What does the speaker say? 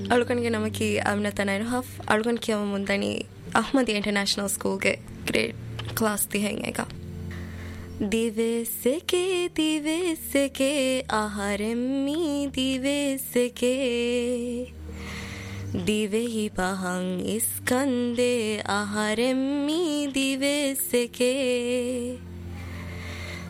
ಅವಳುಗನಿಗೆ ನಮಗೆ ಅವನ ತನೈನು ಹಾಫ್ ಅವಳುಗನಿಗೆ ಅವ ಮುಂದನಿ ಅಹ್ಮದಿ ಇಂಟರ್ನ್ಯಾಷನಲ್ ಸ್ಕೂಲ್ಗೆ ಗ್ರೇಡ್ ಕ್ಲಾಸ್ ತಿ ಹೆಂಗೆಗ ದಿವೆಸೆಕೆ ದಿವೆಸೆಕೆ ಆಹಾರೆಮ್ಮಿ ದಿವೆಸೆಕೆ ದಿವೆಹಿ ಪಹಂ ಇಸ್ಕಂದೆ ಆಹಾರೆಮ್ಮಿ ದಿವೆಸೆಕೆ